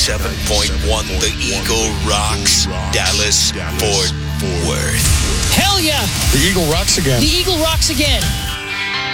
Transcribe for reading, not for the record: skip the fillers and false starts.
97.1 The Eagle rocks Dallas, Fort Worth. Hell yeah! The Eagle rocks again. The Eagle rocks again.